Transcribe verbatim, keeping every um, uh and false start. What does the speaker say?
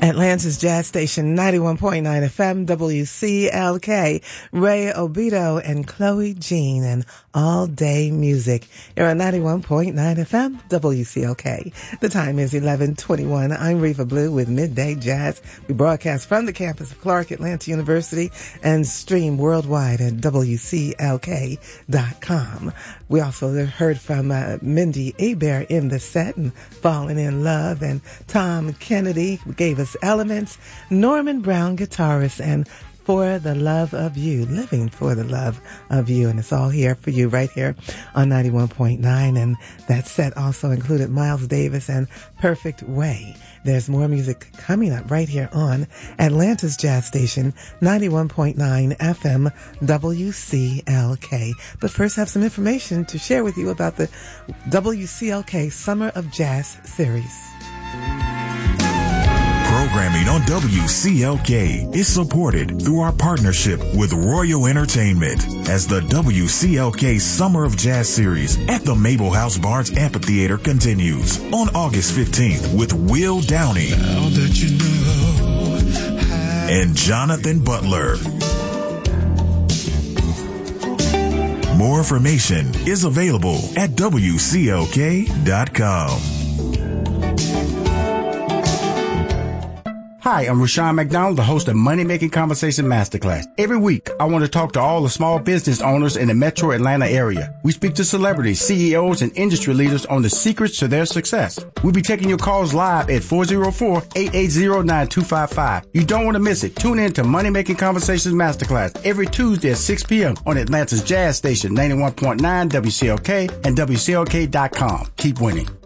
Atlanta's Jazz Station, ninety-one point nine F M, W C L K. Ray Obito and Chloe Jean and All Day Music. You're on ninety-one point nine F M, W C L K. The time is eleven twenty-one. I'm Reva Blue with Midday Jazz. We broadcast from the campus of Clark Atlanta University and stream worldwide at W C L K dot com. We also heard from uh, Mindy Hebert in the set and Falling in Love, and Tom Kennedy gave us Elements, Norman Brown guitarist, and For the Love of You, Living for the Love of You. And it's all here for you right here on ninety-one point nine. And that set also included Miles Davis and Perfect Way. There's more music coming up right here on Atlanta's Jazz Station, ninety-one point nine F M, W C L K. But first, I have some information to share with you about the W C L K Summer of Jazz series. Programming on W C L K is supported through our partnership with Royal Entertainment as the W C L K Summer of Jazz Series at the Mabel House Barnes Amphitheater continues on August fifteenth with Will Downey you know, and Jonathan Butler. More information is available at W C L K dot com. Hi, I'm Rushion McDonald, the host of Money Making Conversation Masterclass. Every week, I want to talk to all the small business owners in the metro Atlanta area. We speak to celebrities, C E Os, and industry leaders on the secrets to their success. We'll be taking your calls live at four oh four, eight eight zero, nine two five five. You don't want to miss it. Tune in to Money Making Conversations Masterclass every Tuesday at six p.m. on Atlanta's Jazz Station, ninety-one point nine W C L K and W C L K dot com. Keep winning.